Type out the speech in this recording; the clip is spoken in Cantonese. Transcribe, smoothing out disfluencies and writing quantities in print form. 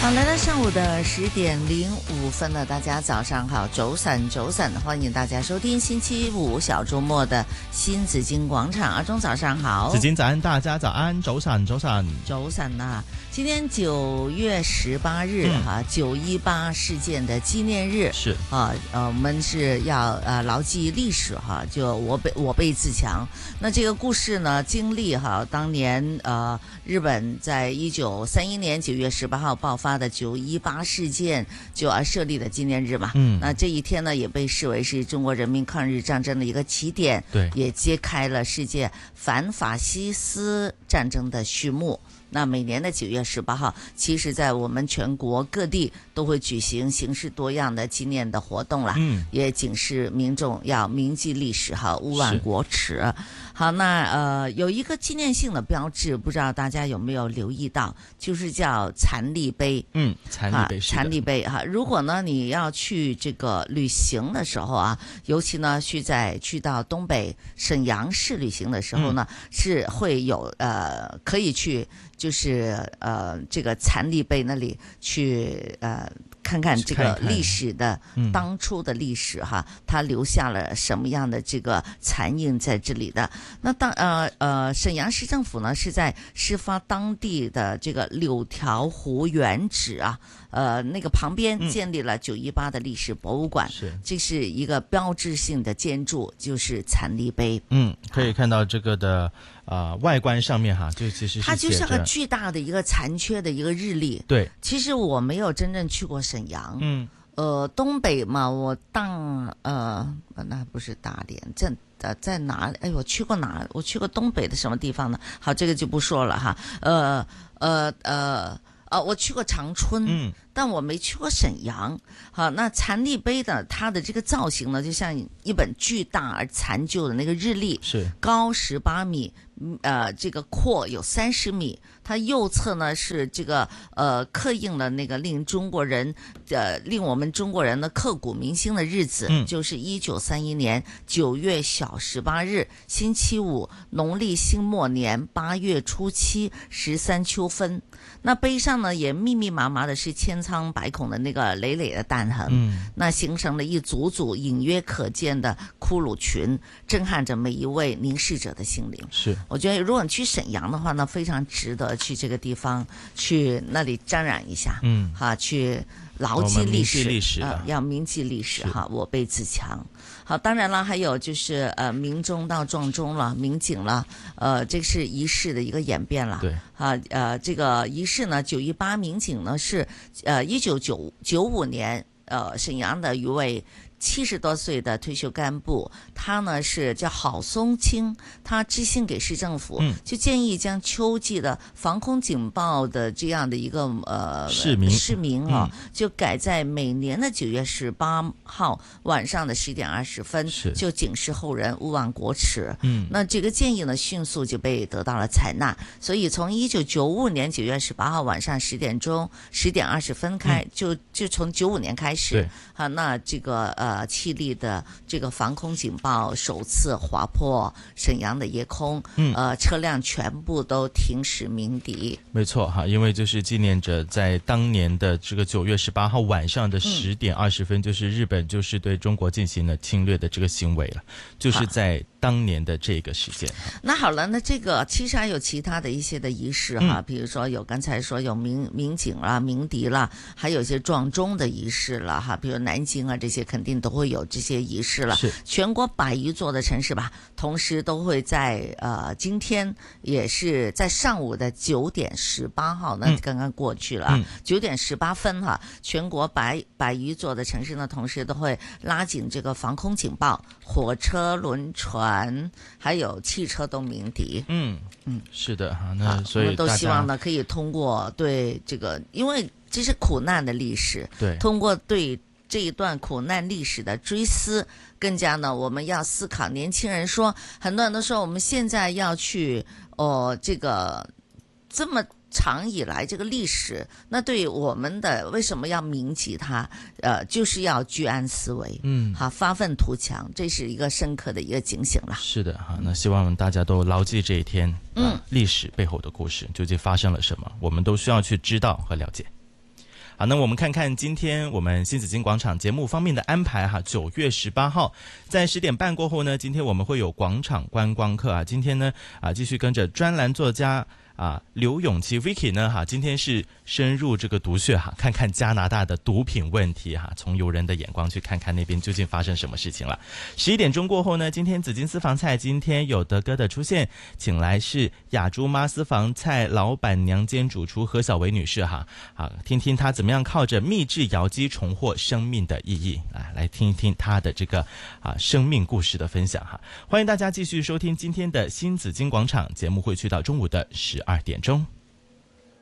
好，来到上午的10:05了，大家早上好，早晨，欢迎大家收听星期五小周末的新紫金广场。阿忠早上好， 紫金早安，大家早安，早晨啊！今天9月18日918事件的纪念日是我们是要牢记历史就我辈自强。那这个故事呢，经历当年日本在1931年9月18号爆发的918事件就设立的纪念日嘛。那这一天呢，也被视为是中国人民抗日战争的一个起点， 对， 也揭开了世界反法西斯战争的序幕。那每年的9月18号，其实在我们全国各地都会举行形式多样的纪念的活动啦，也警示民众要铭记历史勿忘国耻。好，那有一个纪念性的标志，不知道大家有没有留意到，就是叫残历碑。残历碑如果呢你要去这个旅行的时候尤其呢去到东北沈阳市旅行的时候呢，是会有可以去就是这个残历碑那里去看看这个历史的当初的历史它留下了什么样的这个残印在这里的。那沈阳市政府呢是在事发当地的这个柳条湖原址那个旁边建立了918的历史博物馆，这是一个标志性的建筑，就是残历碑。 可以看到这个的外观上面就其实是它就是个巨大的一个残缺的一个日历。 对， 其实我没有真正去过沈阳，东北嘛，我那不是大连，在哪里？我去过哪？我去过东北的什么地方呢？好，这个就不说了我去过长春，但我没去过沈阳。好，那残历碑的它的这个造型呢，就像一本巨大而残旧的那个日历， 是高18米，这个阔有30米。它右侧呢是这个刻印了那个令我们中国人的刻骨铭心的日子，就是1931年9月小18日星期五，农历辛末年8月初713秋分。那碑上呢也密密麻麻的是千疮百孔的那个累累的弹痕，那形成了一组组隐约可见的骷髅群，震撼着每一位凝视者的心灵。 是， 我觉得如果你去沈阳的话呢，非常值得去这个地方去那里沾染一下，去牢记历史，要铭记历史我辈自强。好，当然了，还有就是明中到壮中了，民警了，这是仪式的一个演变了。 对这个仪式呢，918民警呢是1995年沈阳的一位70多岁的退休干部，他呢是叫郝松青，他致信给市政府，就建议将秋季的防空警报的这样的一个市民就改在每年的9月18号晚上的10点20分，就警示后人勿忘国耻。那这个建议呢迅速就被得到了采纳，所以从1995年9月18号晚上10点20分就从95年开始，那这个气力的这个防空警报首次划破沈阳的夜空，车辆全部都停驶鸣笛。 没错因为就是纪念着在当年的这个9月18号晚上的10点20分，就是日本就是对中国进行了侵略的这个行为了，就是在当年的这个时间。 那好了，那这个其实还有其他的一些的仪式比如说有刚才说有鸣警啦、鸣笛啦，还有一些撞钟的仪式了比如南京这些肯定都会有这些仪式了。全国100余座的城市吧，同时都会在今天也是在上午的9点18号那刚刚过去了9点18分全国100余座的城市呢，同时都会拉紧这个防空警报，火车、轮船还有汽车都鸣笛。 是的那所以我们都希望呢可以通过对这个，因为这是苦难的历史， 对， 通过对这一段苦难历史的追思，更加呢我们要思考。年轻人说，很多人都说我们现在要去这个这么长以来这个历史，那对我们的为什么要铭记它？就是要居安思危，发愤图强，这是一个深刻的一个警醒了。 是的那希望大家都牢记这一天，历史背后的故事究竟发生了什么，我们都需要去知道和了解。 好，那我们看看今天我们新紫金广场节目方面的安排哈。9月18号在10点半过后呢，今天我们会有广场观光课啊。今天呢继续跟着专栏作家刘永琪 Vicky 呢今天是深入这个毒穴看看加拿大的毒品问题从游人的眼光去看看那边究竟发生什么事情了。11点钟过后呢，今天紫金私房菜今天有德哥的出现，请来是雅竹妈私房菜老板娘兼主厨何小维女士听听她怎么样靠着秘制窑鸡重获生命的意义来听一听她的这个生命故事的分享欢迎大家继续收听今天的新紫金广场节目，会去到中午的12点钟。